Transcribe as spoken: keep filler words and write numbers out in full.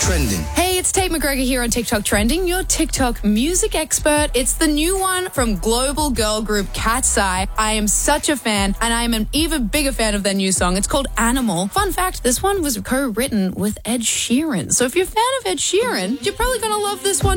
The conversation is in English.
Trending. Hey, it's Tate McGregor here on TikTok Trending, your TikTok music expert. It's the new one from global girl group Cat's Eye. I am such a fan, and I am an even bigger fan of their new song. It's called Animal. Fun fact, this one was co-written with Ed Sheeran. So if you're a fan of Ed Sheeran, you're probably going to love this one